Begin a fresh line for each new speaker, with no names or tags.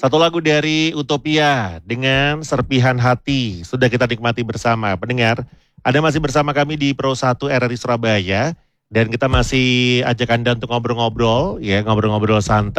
Satu lagu dari Utopia dengan Serpihan Hati. Sudah kita nikmati bersama. Pendengar, Anda masih bersama kami di Pro 1 RRI Surabaya. Dan kita masih ajak Anda untuk ngobrol-ngobrol, ya, ngobrol-ngobrol santai.